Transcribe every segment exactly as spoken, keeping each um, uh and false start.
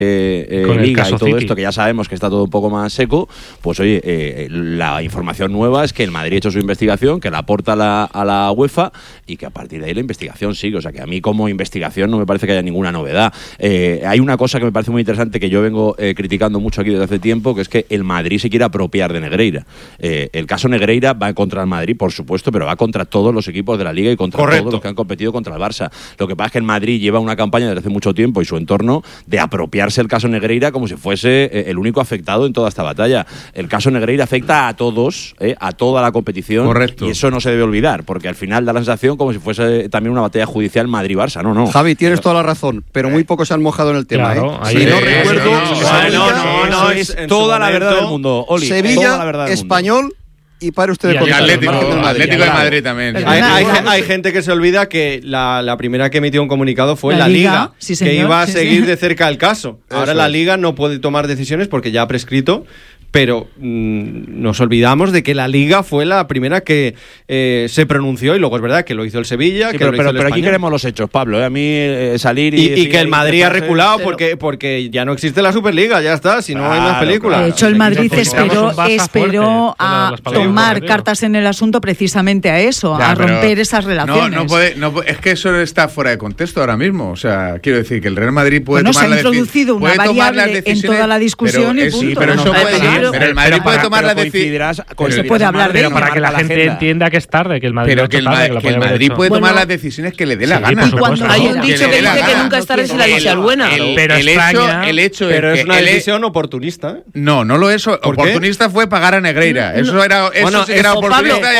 Eh, eh, Liga y todo City. Esto, que ya sabemos que está todo un poco más seco, pues oye, eh, la información nueva es que el Madrid ha hecho su investigación, que la aporta a la, a la UEFA y que a partir de ahí la investigación sigue. O sea, que a mí como investigación no me parece que haya ninguna novedad. Eh, hay una cosa que me parece muy interesante que yo vengo eh, criticando mucho aquí desde hace tiempo, que es que el Madrid se quiere apropiar de Negreira. Eh, el caso Negreira va contra el Madrid, por supuesto, pero va contra todos los equipos de la Liga y contra Correcto. todos los que han competido contra el Barça. Lo que pasa es que el Madrid lleva una campaña desde hace mucho tiempo y su entorno de apropiarse el caso Negreira como si fuese el único afectado en toda esta batalla. El caso Negreira afecta a todos, ¿eh? a toda la competición. Correcto. Y eso no se debe olvidar, porque al final da la sensación como si fuese también una batalla judicial Madrid-Barça. No, no. Javi, tienes pero, toda la razón, pero muy pocos se han mojado en el tema. Claro, ¿eh? Si no eh, recuerdo, no, no, no, no, no, es toda la verdad del mundo. Oli, Sevilla, la verdad del Español. Mundo. Y para usted y Atlético, Atlético, Atlético de Madrid también. Sí. Hay, hay, hay gente que se olvida que la, la primera que emitió un comunicado fue la, la Liga, Liga sí, que iba a sí, seguir sí. de cerca el caso. Ahora Eso la Liga no puede tomar decisiones porque ya ha prescrito, pero mmm, nos olvidamos de que la Liga fue la primera que eh, se pronunció y luego es verdad que lo hizo el Sevilla, sí, que pero, lo pero, hizo el pero Español. Aquí queremos los hechos, Pablo. ¿eh? A mí eh, salir y... Y, y que el Madrid ha reculado porque, porque ya no existe la Superliga, ya está, si no claro, hay más películas. Claro. De hecho, el Madrid esperó, esperó a tomar cartas en el asunto precisamente a eso, ya, a romper esas relaciones. No, no puede, no, es que eso está fuera de contexto ahora mismo. O sea, quiero decir que el Real Madrid puede bueno, tomar se ha introducido una variable en toda la discusión y punto. Sí, pero, eso puede, pero, pero el Madrid pero puede para, tomar la decisión. Se puede hablar de ello. Pero para que la gente entienda que es tarde, que el Madrid pero que el, tarde, que que el Madrid puede tomar las decisiones que le dé la gana. Y cuando hay un dicho que dice que nunca es tarde si la dicha es buena. Pero el hecho pero es una decisión oportunista. No, no lo es. Oportunista fue pagar a Negreira. Eso era oportunista.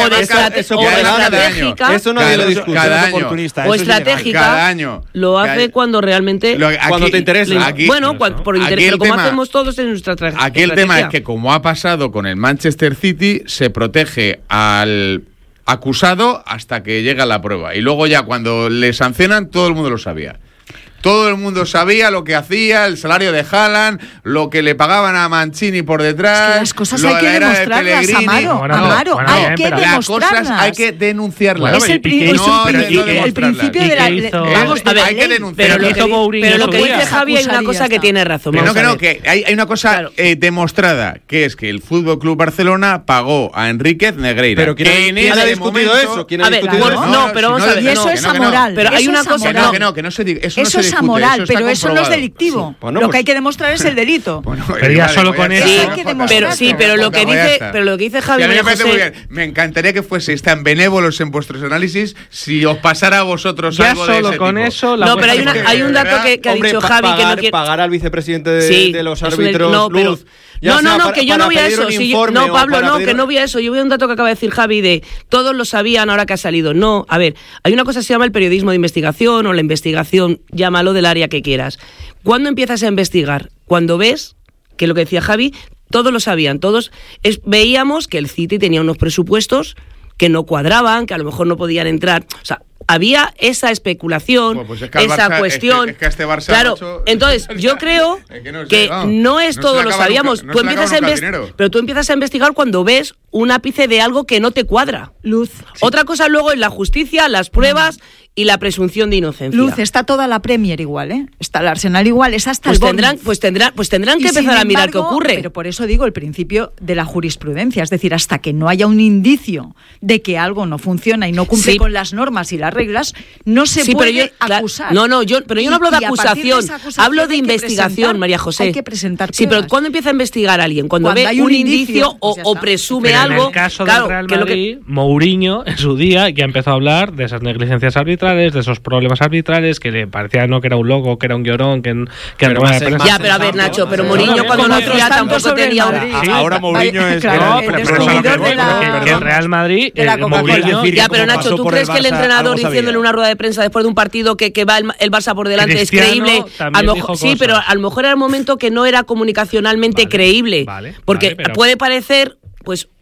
Eso nadie lo discute. Cada año. O estratégica. Cada año. Lo hace cuando realmente. Cuando te interesa. Bueno, por interés. Pero como hacemos todos en nuestra estrategia. Aquí el tema es que, como ha pasado con el Manchester City, se protege al acusado hasta que llega la prueba. Y luego ya cuando le sancionan, todo el mundo lo sabía. Todo el mundo sabía lo que hacía, el salario de Haaland, lo que le pagaban a Mancini por detrás. Es que las cosas hay que demostrarlas, de Amaro. Bueno, Amaro, bueno, hay que demostrarlas. Las cosas hay que denunciarlas. Bueno, es el, pri no, el, el, el principio de la ley. Vamos a ver, hay que denunciarlas. Pero, lo que, pero lo que dice Javi hay una cosa que tiene razón. Pero no, que no, que hay, hay una cosa claro. eh, demostrada, que es que el Fútbol Club Barcelona pagó a Enríquez Negreira. Pero ¿quién ha discutido eso? ¿Quién ha discutido eso? No, pero vamos a ver. Y eso es amoral. Pero hay una cosa que no, que no se diga. Eso es amoral, pero eso no es delictivo. Sí. Bueno, lo que hay que demostrar es el delito. Bueno, pero ya solo con eso. Sí, pero sí, pero lo que dice, pero lo que dice Javi. Sí, me, parece muy bien. Me encantaría que fueseis tan benévolos en vuestros análisis si os pasara a vosotros ya algo solo de ese con tipo. eso. La no, pero hay, una, hay un dato que, que ha Hombre, dicho Javi pagar, que no quiere pagar al vicepresidente de, sí, de los árbitros. No, pero, Luz. Ya no, no, no, para, que yo no voy a eso. Si yo, no, Pablo, no, pedir... que no voy a eso. Yo voy a un dato que acaba de decir Javi de todos lo sabían ahora que ha salido. No, a ver, hay una cosa que se llama el periodismo de investigación o la investigación, llámalo del área que quieras. ¿Cuándo empiezas a investigar? Cuando ves, que lo que decía Javi, todos lo sabían, todos es, veíamos que el City tenía unos presupuestos que no cuadraban, que a lo mejor no podían entrar. O sea, había esa especulación, bueno, pues es que esa Barça, cuestión. Es que, es que este Barça claro, hecho, entonces yo creo es que no, sé, que no, no es no todo lo sabíamos. Nunca, no tú empiezas a invest- pero tú empiezas a investigar cuando ves un ápice de algo que no te cuadra. Luz. Sí. Otra cosa luego es la justicia, las pruebas y la presunción de inocencia. Luz, está toda la Premier igual, ¿eh? Está el Arsenal igual, es hasta pues el tendrán, pues tendrán, pues tendrán que empezar embargo, a mirar qué ocurre. Pero por eso digo el principio de la jurisprudencia, es decir, hasta que no haya un indicio de que algo no funciona y no cumple sí. con las normas y las reglas, no se sí, puede pero yo, acusar. No, no, yo, pero yo no hablo de acusación, de acusación hablo de investigación, María José. Hay que presentar pruebas. Sí, pero ¿cuándo empieza a investigar a alguien? Cuando, Cuando ve hay un, un indicio, indicio pues o, o presume pero algo. En el caso claro, del Real Madrid, que... Mourinho en su día ya empezó a hablar de esas negligencias arbitrales, de esos problemas arbitrales, que le parecía no que era un loco, que era un llorón, que, que pero más, más ya, pero a ver, Nacho, pero Mourinho cuando no hacía tampoco tenía un... Sí, ahora Mourinho es... Claro, el descubridor de la... Que el Real Madrid... Ya, pero Nacho, ¿tú crees que el entrenador diciéndole en una rueda de prensa después de un partido que, que va el, el Barça por delante Cristiano es creíble? A lo mejor, sí, pero a lo mejor era el momento que no era comunicacionalmente vale, creíble. Vale, porque vale, pero... puede parecer, pues...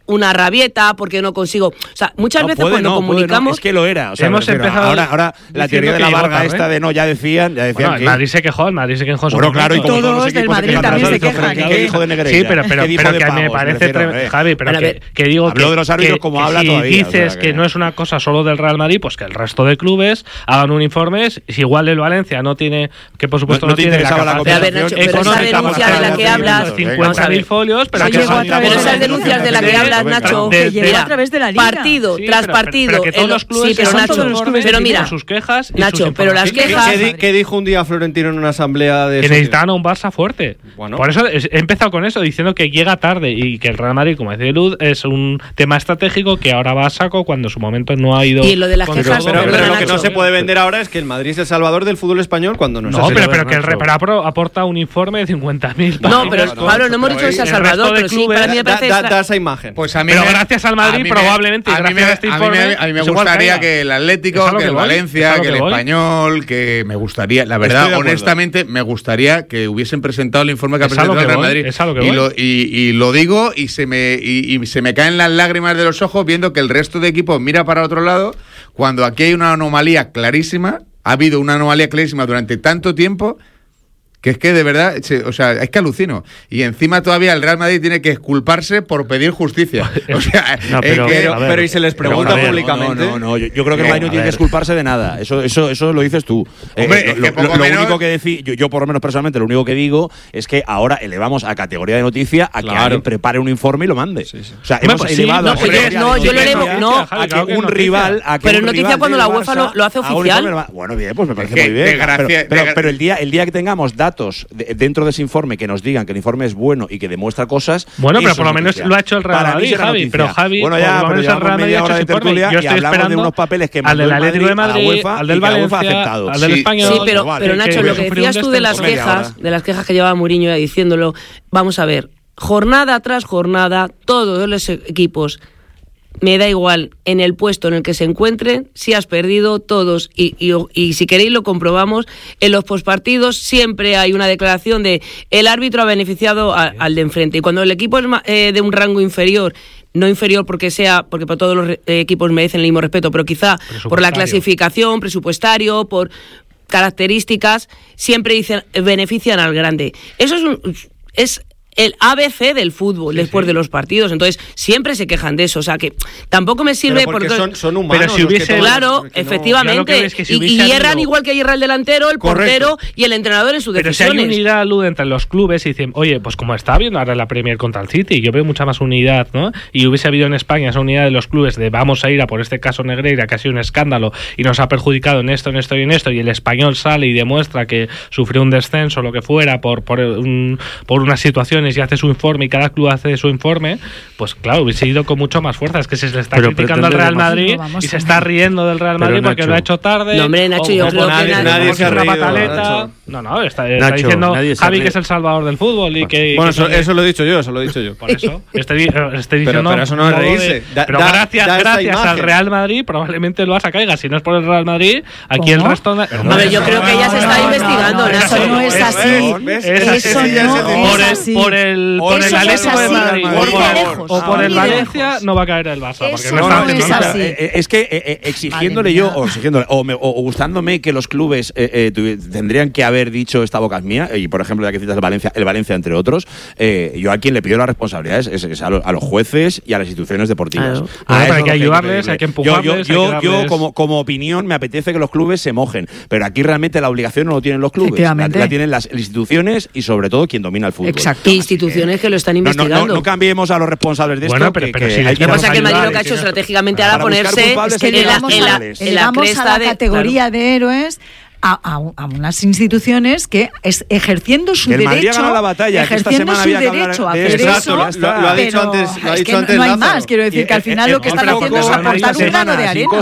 una rabieta porque no consigo. O sea, muchas no, veces puede, cuando no, comunicamos. No, es que lo era. O sea, hemos refiero, empezado. Ahora, ahora la teoría de la Varga esta de no, ya decían. Ya decían bueno, que... el Madrid se quejó, el Madrid se quejó. Bueno, claro, y como todos todos los del Madrid se también se dijo, quejan. ¿Qué dijo de Negreira? Sí, pero, pero, pero que pavos, me parece. Me refiero, tre... eh. Javi, pero bueno, que, que digo Habló que. de los árbitros que, como que habla si todavía. dices o sea, que... que no es una cosa solo del Real Madrid, pues que el resto de clubes hagan un informe. Si igual el Valencia no tiene. Que por supuesto no, no tiene. La la pero a ver, Nacho, pero esa denuncia de la que hablas. cincuenta mil folios, pero que Pero esas denuncias de la que hablas, Nacho. Que llegó a través de la Liga. Partido tras partido. Que todos los clubes. Sí, pero Nacho. Pero mira. Sus quejas. Nacho, pero las quejas. ¿Qué dijo un día Florentino en una asamblea de. Que necesitaban a un Barça fuerte. Bueno. Por eso he empezado con eso, diciendo que llega tarde y que el Real Madrid, como decía Luz, es un tema estratégico que ahora va a saco cuando en su momento no ha ido. Y lo de las quejas. Pero, pero, pero lo que no se puede vender ahora es que el Madrid es el salvador del fútbol español cuando no es No, así. pero, pero que el Reparo aporta un informe de cincuenta mil. No, pero Pablo, no hemos dicho que sea salvador, pero sí, para mí me parece. Da, da esa imagen. Pues a mí pero me, gracias al Madrid, me, probablemente. A mí me, a, este informe, a mí me, a mí me gustaría que el Atlético, que, que el voy, Valencia, que, que el voy. Español, que me gustaría, la verdad, honestamente, me gustaría que hubiesen presentado el informe que ha presentado el Real Madrid. Y lo, y, y lo digo y se me y, y se me caen las lágrimas de los ojos viendo que el resto de equipos mira para otro lado cuando aquí hay una anomalía clarísima. Ha habido una anomalía clarísima durante tanto tiempo que es que de verdad, o sea, es que alucino. Y encima todavía el Real Madrid tiene que exculparse por pedir justicia. O sea, no, pero, es que, pero, pero y se les pregunta ver, públicamente. No, no, no, yo, yo creo que el Madrid no tiene que exculparse de nada. Eso, eso, eso lo dices tú. Hombre, eh, es lo, que lo, lo menos... único que decir, yo, yo por lo menos personalmente, lo único que digo es que ahora elevamos a categoría de noticia a que claro. alguien prepare un informe y lo mande. Sí, sí. O sea, Hombre, hemos pues elevado sí, no, a no, yo lo elevo, no, a que un rival, a que pero un noticia rival cuando la UEFA lo, lo hace oficial. Bueno, bien, pues me parece muy bien. Pero el día, el día que tengamos datos dentro de ese informe que nos digan que el informe es bueno y que demuestra cosas. Bueno, pero por lo menos lo ha hecho el Real Madrid, Javi. Pero Javi, bueno, ya, por lo menos el Real Madrid ha hecho ese informe. Yo estoy esperando de unos papeles que al del Atlético de Madrid, al del Valencia, al del Español. Sí, pero, pero Nacho, lo que decías tú de las quejas, de las quejas que llevaba Mourinho ya diciéndolo, vamos a ver, jornada tras jornada, todos los equipos. Me da igual en el puesto en el que se encuentren, si has perdido todos, y, y, y si queréis lo comprobamos, en los pospartidos siempre hay una declaración de el árbitro ha beneficiado a, al de enfrente, y cuando el equipo es eh, de un rango inferior, no inferior porque sea, porque para todos los eh, equipos merecen el mismo respeto, pero quizá por la clasificación, presupuestario, por características, siempre dicen benefician al grande. Eso es un, es el A B C del fútbol, sí, después sí. de los partidos. Entonces, siempre se quejan de eso. O sea, que tampoco me sirve porque, porque son, son humanos. Pero si hubiese, que claro, que efectivamente. No, que si y, y hierran habido... igual que hierra el delantero, el portero Correcto. y el entrenador en sus decisiones. Pero si hay unidad, Lud, entre los clubes y dicen, oye, pues como está viendo ahora la Premier contra el City, yo veo mucha más unidad, ¿no? Y hubiese habido en España esa unidad de los clubes de vamos a ir a por este caso Negreira, que ha sido un escándalo y nos ha perjudicado en esto, en esto y en esto, y el Español sale y demuestra que sufrió un descenso, lo que fuera, por, por, un, por unas situaciones y hace su informe y cada club hace su informe, pues claro, hubiese ido con mucho más fuerza. Es que se le está pero criticando al Real Madrid y se está riendo del Real Madrid pero, porque Nacho, lo ha hecho tarde. No, hombre, Nacho, yo creo nadie, que nadie se ha reído. Pataleta. No, no, está, está Nacho, diciendo Javi que es el salvador del fútbol y que... Bueno, que eso, eso lo he dicho yo, eso lo he dicho yo. Por eso, estoy, estoy diciendo... Pero, pero eso no es reírse. De, da, pero da, gracias, da gracias al Real Madrid probablemente el Barça caiga. Si no es por el Real Madrid, aquí ¿Cómo? el resto... No, a ver, yo creo que ya se está investigando. Eso no es así. Eso no es así. Por el Atlético de Madrid o por el Valencia no va a caer el Barça. Porque no está haciendo nada. Es que exigiéndole yo, o exigiéndole, o gustándome que los clubes tendrían que haber dicho esta boca es mía, y por ejemplo, ya que citas el Valencia, el Valencia entre otros, eh, yo a quien le pido las responsabilidades es, es a, lo, a los jueces y a las instituciones deportivas. Claro. Ah, pero hay que ayudarles, hay que empujarles. Yo, yo, hay que yo, yo como, como opinión, me apetece que los clubes se mojen, pero aquí realmente la obligación no lo tienen los clubes, la, la tienen las instituciones y sobre todo quien domina el fútbol. Exacto. Y instituciones que, que lo están investigando. No, no, no, no cambiemos a los responsables de bueno, esto. Pero, que, pero que si hay lo que pasa es que el Madrid lo que ha hecho estratégicamente ahora ponerse es que en la, en la, en la cresta a la de, categoría claro. de héroes. A, a, a unas instituciones que es ejerciendo su el derecho gana la batalla, ejerciendo su derecho a hacer eso, lo, lo, lo ha dicho antes, lo ha dicho antes no hay más, quiero decir que al final lo que están haciendo es aportar un grano de arena.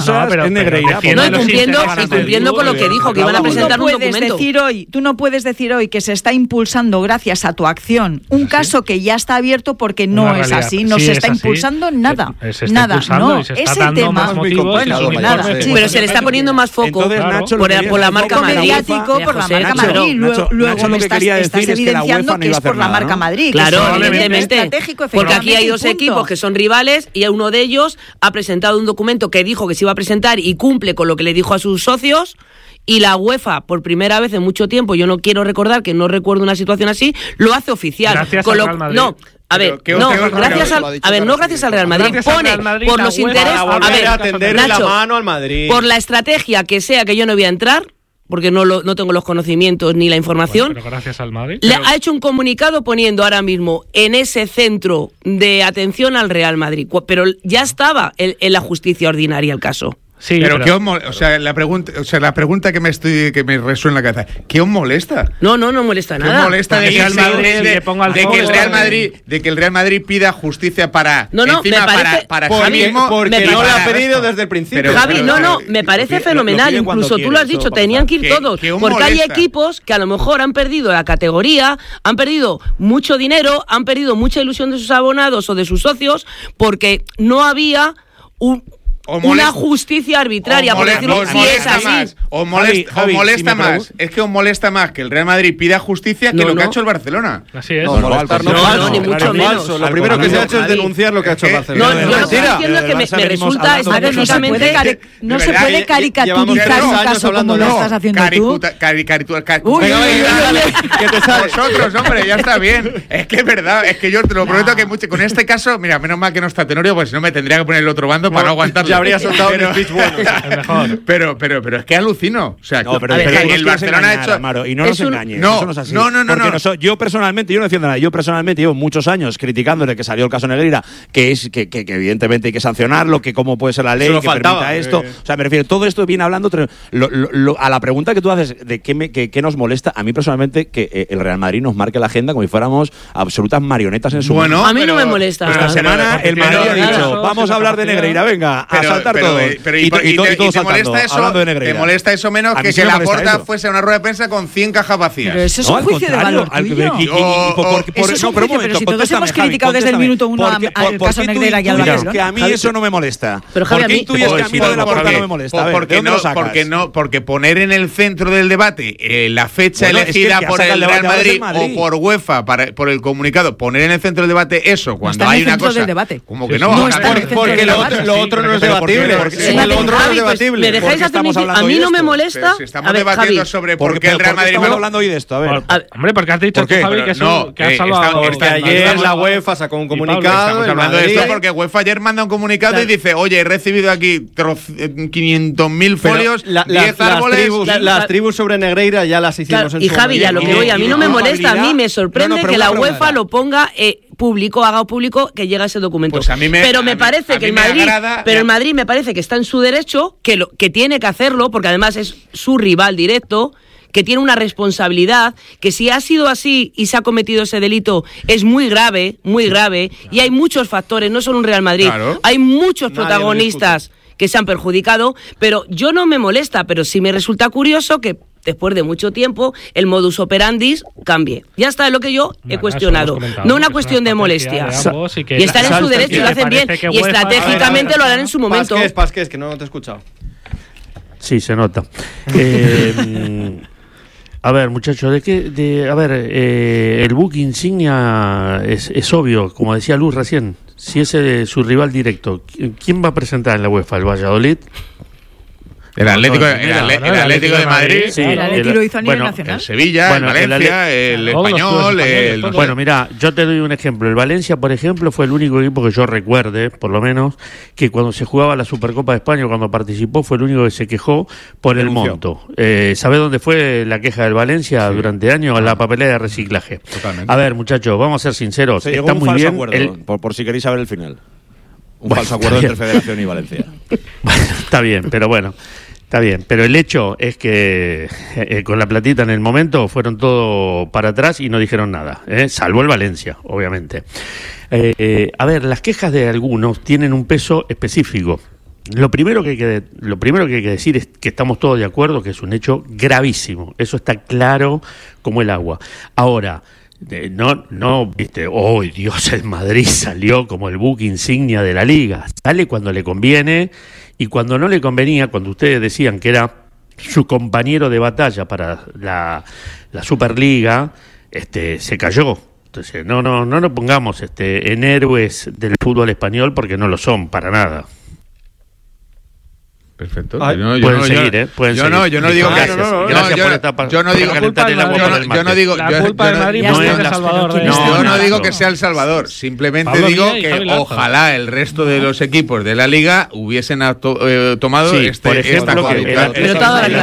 No, y cumpliendo, y cumpliendo con lo que dijo, que iban a presentar un documento. Decir hoy, tú no puedes decir hoy que se está impulsando gracias a tu acción un caso que ya está abierto porque no es así, no se está impulsando nada, nada, no, ese tema, bueno, nada, pero se le está poniendo más foco por la marca marca mediático por la marca Madrid. Luego, luego me estás, estás evidenciando que es por la marca Madrid. Claro, evidentemente. Porque aquí hay dos equipos que son rivales y uno de ellos ha presentado un documento que dijo que se iba a presentar y cumple con lo que le dijo a sus socios. Y la UEFA, por primera vez en mucho tiempo, yo no quiero recordar, que no recuerdo una situación así, lo hace oficial. Gracias con al lo, Real Madrid. No, a ver, Pero, no, ¿qué gracias al, a ver, no gracias al Real Madrid, Gracias pone al Real Madrid, por la los UEFA, intereses, para a volver ver, a tenderle Nacho, la mano al Madrid. por la estrategia que sea, que yo no voy a entrar, porque no, lo, no tengo los conocimientos ni la información. Bueno, pero gracias al Madrid. Le Pero... ha hecho un comunicado poniendo ahora mismo en ese centro de atención al Real Madrid, pero ya estaba en, en la justicia ordinaria el caso. Sí, pero, pero... ¿qué os molesta? O sea, la pregunta, o sea, la pregunta que me estoy que me resuena en la cabeza, ¿qué os molesta? No, no, no molesta ¿Qué nada. os molesta de, Que que, el Madrid de- le de- ponga el de que el foco, Real eh. Madrid, de que el Real Madrid pida justicia para No, no, encima me parece- para, para Porque, sí mismo porque me no lo para ha pedido esto? desde el principio. Pero- Javi, pero- no, no, pero- me parece lo- lo fenomenal. pide cuando Incluso tú quiere, lo has eso dicho, va a tenían que ir ¿Qué- todos. qué os Porque hay molesta? equipos que a lo mejor han perdido la categoría, han perdido mucho dinero, han perdido mucha ilusión de sus abonados o de sus socios, porque no había un, O una molesta- justicia arbitraria, os por molesta- decirlo, os si es molesta así. más, os molesta, Javi, os molesta si me más, pregun- es que os molesta más que el Real Madrid pida justicia que No, lo que no. ha hecho el Barcelona. Así es. No, No, molestar no, no, falso. no, ni mucho Claro, menos. falso. Lo Al primero que se ha contrario, hecho es denunciar lo que ha hecho Es que- Barcelona. No, yo lo que estoy Mentira. diciendo es que me, Barça me venimos resulta hablando A ver, no se estratégicamente... puede, cari- no de se verdad, puede lle- caricaturizar llevamos un dos caso años como lo hablando, estás haciendo tú. Caricuta- cari- caricatura- ca- Uy, Venga, uy, venga, uy, dale, uy. que te sale. Vosotros, hombre, ya está bien. Es que es verdad, es que yo te lo prometo que mucho, con este caso, mira, menos mal que no está Tenorio, pues si no me tendría que poner el otro bando para no aguantarlo. Ya habría soltado Pero- un speech bueno. Es mejor. Pero, pero, pero es que alucino. O sea, No, pero, que- pero que tú nos el quieres Barcelona ha engañar, hecho. Amaro, y no es nos un- engañes. No, eso no es así. no, no, no, Porque no. so- yo personalmente, yo no defiendo nada. Yo personalmente llevo muchos años criticándole que salió el caso Negreira, que es que, que, que evidentemente hay que sancionarlo, que cómo puede ser la ley Solo que faltaba. permita esto. Eh. O sea, me refiero, todo esto viene hablando. tre- lo- lo- lo- a la pregunta que tú haces de qué, me, qué, qué nos molesta, a mí personalmente que eh, el Real Madrid nos marque la agenda como si fuéramos absolutas marionetas en su Bueno, A mí no pero- me molesta. pero- Esta Esta pero- semana pero- el Madrid pero- ha nada, dicho, eso, vamos sin a hablar de capacidad. Negreira, venga, a Pero- saltar pero- todos. pero- y, y- to- y y to- te- y todos y te saltando, molesta eso, hablando de te Negreira. molesta eso menos A mí que sí que me la molesta Porta eso. fuese a una rueda de prensa con cien cajas vacías. Pero eso es No, un al juicio de contrario, valor al- tuyo. y- y- y- O- por- o- por- Eso es no, un pero juicio, un momento, pero si todos contéstame, hemos Javi, criticado desde el contéstame. minuto uno a- Porque- al por- caso ¿por qué tú- Negreira y al tú dices Barcelona? que a mí Javi, eso no me molesta. Pero, Javi, ¿Por a qué mí- intuyes que a mí lo de la Por- Porta no porque- me molesta? A ver, porque ¿de dónde no, lo sacas? porque no, porque poner en el centro del debate eh, la fecha Bueno, es que elegida el que por saca el el Real debate ahora es Madrid, el Madrid. o por UEFA para, por el comunicado, poner en el centro del debate eso cuando está en hay el una centro cosa del debate. como que Sí, no, sí. vamos No a está ver. en el centro Porque del lo debate. otro, lo otro no es pero ¿por qué? debatible. Porque- Sí, Sí, lo Javi, otro no es pues, debatible. ¿me ¿Por dejáis qué hacer mi estamos A hablando mí hoy de no me esto? molesta. Pero si estamos A ver, debatiendo Javi, sobre ¿Por por qué qué el Real Madrid estamos va- hablando hoy de esto? A ver. Por- A ver. Hombre, porque has dicho ¿Por tú, qué? Javi, Pero que, es no, un- que has eh, salvado. está- Porque está- ayer estamos- la UEFA sacó un y Pablo, comunicado. Estamos el hablando de Madrid- esto porque UEFA ayer manda un comunicado Claro. y dice, oye, he recibido aquí quinientos mil Pero folios, la- la- diez las, árboles. tribus, Claro, las claro. tribus sobre Negreira ya las hicimos Claro, en y su Javi, a lo momento. que voy, a mí no me molesta, a mí me sorprende No, no, pero que la una UEFA pregunta. lo ponga eh, público, haga público que llega ese documento. Pues a mí me- pero a me mí- parece a que mí el me Madrid, agrada- pero el me- Madrid me parece que está en su derecho, que lo que tiene que hacerlo, porque además es su rival directo, que tiene una responsabilidad, que si ha sido así y se ha cometido ese delito es muy grave, muy grave, y hay muchos factores, no solo un Real Madrid, Claro. hay muchos Nadie lo protagonistas que se han perjudicado, pero yo no me molesta, pero sí me resulta curioso que después de mucho tiempo el modus operandi cambie. Ya está, es lo que yo he Nada, cuestionado, eso hemos comentado, no una que es cuestión de estrategia molestia. de ambos y que Y están en la- su salta- derecho y y lo me hacen bien, parece que y UEFA- estratégicamente lo harán en su momento. Pasqués, Pasqués, que no te he escuchado. Sí, se nota. Eh, a ver, muchachos, de qué, de, a ver, eh, el buque insignia es, es obvio, como decía Luz recién, si es eh, su rival directo, ¿qui- ¿quién va a presentar en la UEFA? ¿El Valladolid? El Atlético, No, no, el, no, Ale- no, el Atlético de Madrid, Sí, El Atleti lo hizo a nivel bueno, nacional. el Sevilla, Bueno, el el Valencia, el, Todos los clubes Español, españoles, el... todos. Bueno, mira, yo te doy un ejemplo. El Valencia, por ejemplo, fue el único equipo que yo recuerde, por lo menos, que cuando se jugaba la Supercopa de España, cuando participó, fue el único que se quejó por el Denunció. monto. Eh, ¿Sabés dónde fue la queja del Valencia durante años? La papelera de reciclaje. Totalmente. A ver, muchachos, vamos a ser sinceros. Se llegó Está un muy falso bien. acuerdo, el- por, por si queréis saber el final. Un Bueno, falso acuerdo está entre bien. Federación y Valencia. Bueno, está bien, pero bueno, está bien. Pero el hecho es que eh, con la platita en el momento fueron todo para atrás y no dijeron nada, ¿eh? Salvo el Valencia, obviamente. Eh, eh, a ver, las quejas de algunos tienen un peso específico. Lo primero que hay que, lo primero que hay que decir es que estamos todos de acuerdo que es un hecho gravísimo. Eso está claro como el agua. Ahora, de- no, no, viste, oh Dios, el Madrid salió como el buque insignia de la liga. Sale cuando le conviene y cuando no le convenía, cuando ustedes decían que era su compañero de batalla para la, la Superliga, este, se cayó. Entonces, no, no, no nos pongamos este, en héroes del fútbol español porque no lo son para nada. Perfecto. Ay, yo no, yo pueden no, seguir, yo, ¿eh? Pueden yo seguir. no, yo no digo gracias. que... No, no, no, gracias yo, por esta yo no digo... calentar el agua por el yo no digo... La yo, culpa yo, de Madrid yo, no, yo, es de Salvador. No, no, no digo que sea El Salvador. Simplemente Pablo digo Villa que ojalá el resto de los equipos de la Liga hubiesen to, eh, tomado sí, este, por ejemplo, esta que Pero toda la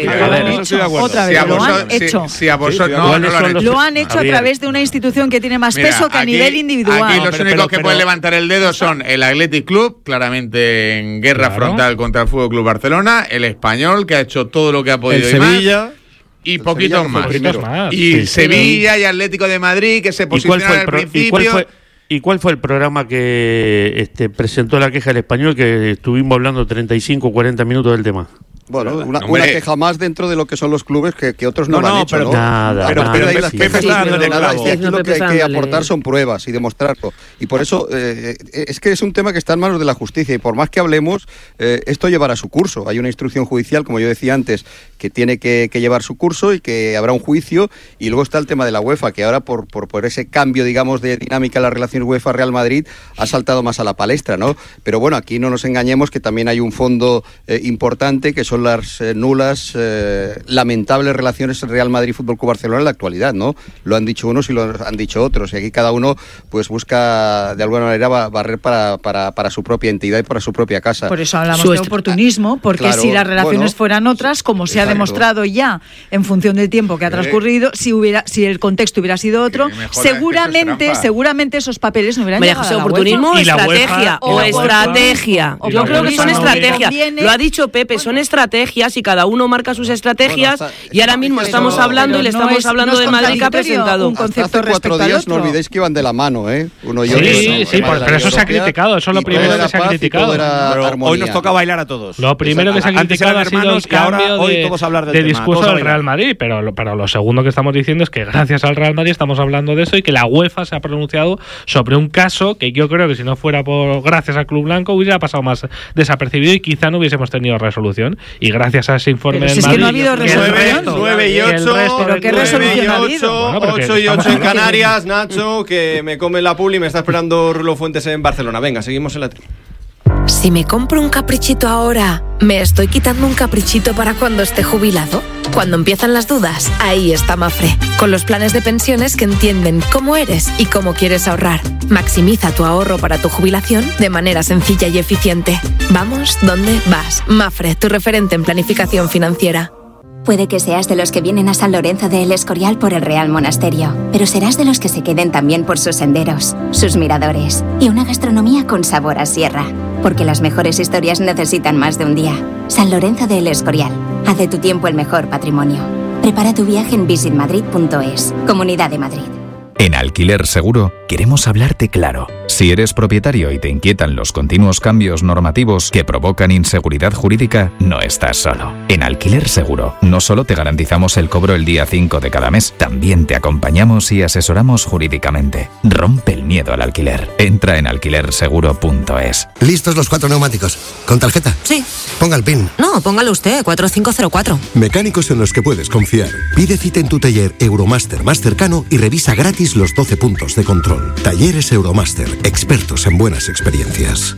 clave. Otra vez, lo han hecho. Si a vosotros... No, no lo han hecho. Lo han hecho a través de una institución que tiene más peso que a nivel individual. Aquí los únicos que pueden levantar el dedo son el Athletic Club, claramente en guerra frontal contra el Fútbol Club Barcelona, el Español, que ha hecho todo lo que ha podido, el Sevilla y poquitos más. más. Y sí, Sevilla y Atlético de Madrid, que se posicionaron al principio. ¿Y cuál fue, ¿Y cuál fue el programa que este, presentó la queja del Español, que estuvimos hablando treinta y cinco o cuarenta minutos del tema? Bueno, una, una queja más dentro de lo que son los clubes que, que otros no, no lo han no, hecho, pero ¿no? Nada, pero, nada, pero ahí sí, las sí, quejas sí, no sí, de nada. Es que aquí no lo que hay que dándole. aportar son pruebas y demostrarlo. Y por eso eh, es que es un tema que está en manos de la justicia y por más que hablemos, eh, esto llevará su curso. Hay una instrucción judicial, como yo decía antes, que tiene que, que llevar su curso y que habrá un juicio. Y luego está el tema de la UEFA, que ahora por, por, por ese cambio, digamos, de dinámica en la relación UEFA-Real Madrid ha saltado más a la palestra, ¿no? Pero bueno, aquí no nos engañemos que también hay un fondo eh, importante que son las eh, nulas, eh, lamentables relaciones Real Madrid Fútbol Club Barcelona en la actualidad, ¿no? Lo han dicho unos y lo han dicho otros. Y aquí cada uno pues busca de alguna manera barrer para, para, para su propia entidad y para su propia casa. Por eso hablamos de oportunismo, porque claro, si las relaciones bueno, fueran otras, como se exacto. ha demostrado ya en función del tiempo que ha transcurrido, si hubiera, si el contexto hubiera sido otro, seguramente, segamente esos papeles no hubieran María llegado José, a la oportunismo, UEFA. estrategia o, o estrategia. o Yo creo que son no estrategias. conviene. Lo ha dicho Pepe, son estrategias y cada uno marca sus estrategias. Bueno, hasta, y ahora mismo pero, estamos hablando y le estamos no es, hablando no de Madrid que ha presentado un concepto hace cuatro días no olvidéis que iban de la mano, ¿eh? Uno y sí, otro. Sí, sí, sí por, pero eso se ha criticado, eso es lo primero que se ha criticado. Hoy nos toca bailar a todos. Lo primero que se ha criticado ha sido el cambio de discurso del Real Madrid, pero pero lo segundo que estamos diciendo es que gracias al Real Madrid estamos hablando de eso y que la UEFA se ha pronunciado sobre un caso que yo creo que si no fuera por gracias al Club Blanco hubiera pasado más desapercibido y quizá no hubiésemos tenido resolución. Y gracias a ese informe pero del si es Madrid, que no ha habido resolución. nueve y ocho, ¿Pero qué resolución ha habido? ocho y ocho en Canarias, Nacho, que me come la puli y me está esperando Rulo Fuentes en Barcelona. Venga, seguimos en la tri. Si me compro un caprichito ahora, ¿me estoy quitando un caprichito para cuando esté jubilado? Cuando empiezan las dudas, ahí está Mafre, con los planes de pensiones que entienden cómo eres y cómo quieres ahorrar. Maximiza tu ahorro para tu jubilación de manera sencilla y eficiente. Vamos, ¿dónde vas? Mafre, tu referente en planificación financiera. Puede que seas de los que vienen a San Lorenzo de El Escorial por el Real Monasterio, pero serás de los que se queden también por sus senderos, sus miradores y una gastronomía con sabor a sierra. Porque las mejores historias necesitan más de un día. San Lorenzo de El Escorial. Haz de tu tiempo el mejor patrimonio. Prepara tu viaje en visit madrid punto es. Comunidad de Madrid. En Alquiler Seguro queremos hablarte claro. Si eres propietario y te inquietan los continuos cambios normativos que provocan inseguridad jurídica, no estás solo. En Alquiler Seguro no solo te garantizamos el cobro el día cinco de cada mes, también te acompañamos y asesoramos jurídicamente. Rompe el miedo al alquiler. Entra en alquiler seguro punto es. ¿Listos los cuatro neumáticos? ¿Con tarjeta? Sí. Ponga el PIN. No, póngalo usted, cuatro cinco cero cuatro. Mecánicos en los que puedes confiar. Pide cita en tu taller Euromaster más cercano y revisa gratis los doce puntos de control. Talleres Euromaster, expertos en buenas experiencias.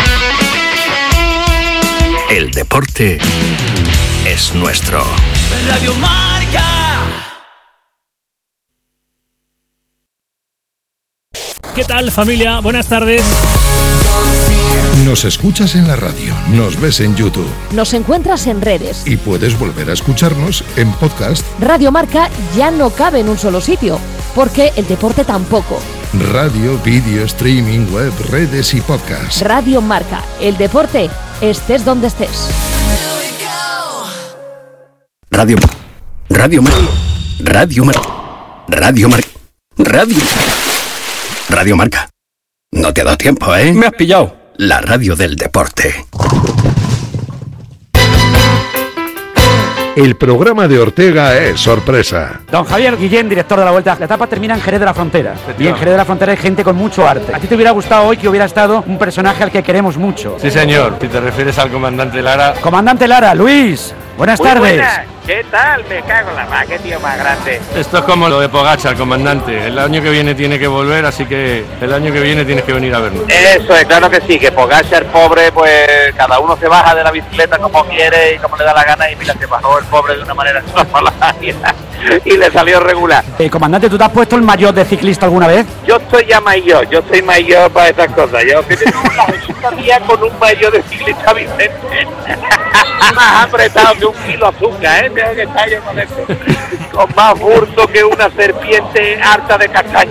El deporte es nuestro. Radio Marca. ¿Qué tal, familia? Buenas tardes. Nos escuchas en la radio, nos ves en YouTube. Nos encuentras en redes. Y puedes volver a escucharnos en podcast. Radio Marca ya no cabe en un solo sitio, porque el deporte tampoco. Radio, vídeo, streaming, web, redes y podcast. Radio Marca, el deporte, estés donde estés. Radio, Radio Marca, Radio Marca, Radio Marca, Radio, Radio Marca. No te ha dado tiempo, ¿eh? Me has pillado. La radio del deporte. El programa de Ortega es sorpresa. Don Javier Guillén, director de la Vuelta. La etapa termina en Jerez de la Frontera. Y en Jerez de la Frontera hay gente con mucho arte. ¿A ti te hubiera gustado hoy que hubiera estado un personaje al que queremos mucho? Sí, señor. Si te refieres al comandante Lara. Comandante Lara, Luis. Buenas Muy tardes. Buenas. ¿Qué tal? Me cago en la mar, qué tío más grande. Esto es como lo de Pogačar, comandante. El año que viene tiene que volver, así que el año que viene tienes que venir a vernos. Eso es, claro que sí, que Pogačar, pobre, pues cada uno se baja de la bicicleta como quiere y como le da la gana, y mira, se bajó el pobre de una manera extraordinaria y le salió regular. Eh, comandante, ¿tú te has puesto el maillot de ciclista alguna vez? Yo estoy ya mayor, yo soy mayor para estas cosas. Yo que tengo una visita mía con un maillot de ciclista Vicente. Más apretado que un kilo de azúcar, ¿eh? Tengo que estar yo con esto. Con más burto que una serpiente harta de castaña.